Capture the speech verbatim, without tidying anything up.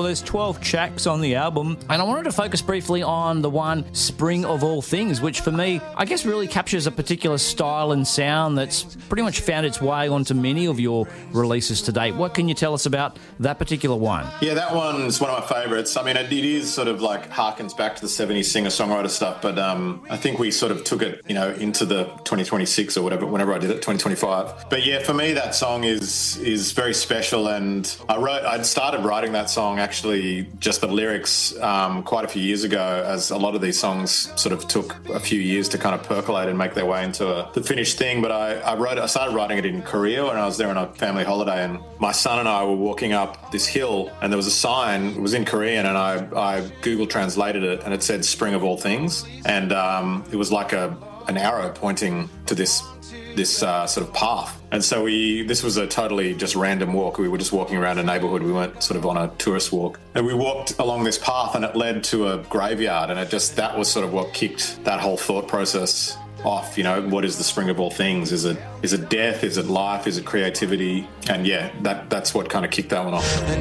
there's twelve tracks on the album, and I wanted to focus briefly on the one Spring of All Things, which for me, I guess really captures a particular style and sound that's pretty much found its way onto many of your releases to date. What can you tell us about that particular one? Yeah, that one's one of my favourites. I mean, it, it is sort of like harkens back to the seventies singer-songwriter stuff, but um, I think we sort of took it, you know, into the twenty twenty-six or whatever, whenever I did it, twenty twenty-five. But yeah, for me, that song is is very special, and I wrote, I'd started writing that song actually, just the lyrics, um, quite a few years ago, as a lot of these songs sort of took a few years to kind of percolate and make their way into a, the finished thing. But I, I wrote, I started writing it in Korea when I was there on a family holiday, and my son and I were walking up this hill, and there was a sign, it was in Korean, and I, I Google translated it, and it said Spring of All Things, and um, it was like a an arrow pointing to this this uh, sort of path. And so we, this was a totally just random walk. We were just walking around a neighbourhood. We weren't sort of on a tourist walk. And we walked along this path, and it led to a graveyard, and it just, that was sort of what kicked that whole thought process off. You know, what is the spring of all things? Is it is it death? Is it life? Is it creativity? And yeah, that that's what kind of kicked that one off.